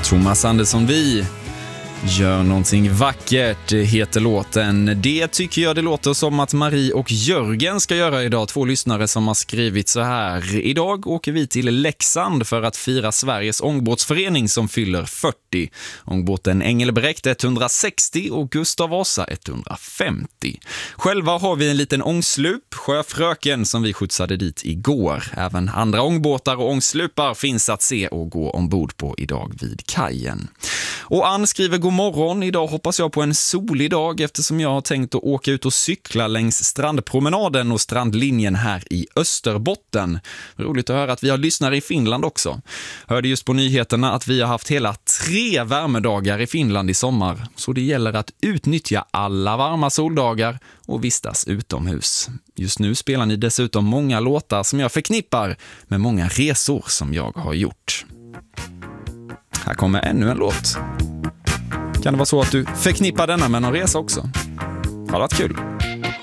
Thomas Andersson Vi gör någonting vackert, heter låten. Det tycker jag det låter som att Marie och Jörgen ska göra idag. 2 lyssnare som har skrivit så här: idag åker vi till Leksand för att fira Sveriges ångbåtsförening som fyller 40. Ångbåten Engelbrekt 160 och Gustav Vasa 150. Själva har vi en liten ångslup, Sjöfröken, som vi skjutsade dit igår. Även andra ångbåtar och ångslupar finns att se och gå ombord på idag vid kajen. Och Ann skriver: god morgon, idag hoppas jag på en solig dag eftersom jag har tänkt att åka ut och cykla längs strandpromenaden och strandlinjen här i Österbotten. Roligt att höra att vi har lyssnare i Finland också. Hörde just på nyheterna att vi har haft hela 3 värmedagar i Finland i sommar, så det gäller att utnyttja alla varma soldagar och vistas utomhus. Just nu spelar ni dessutom många låtar som jag förknippar med många resor som jag har gjort. Här kommer ännu en låt. Kan det vara så att du förknippar denna med någon resa också? Har det varit kul?